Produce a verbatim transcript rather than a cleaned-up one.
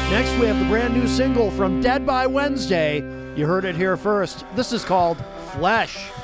Next, we have the brand new single from Dead by Wednesday. You heard it here first. This is called Flesh.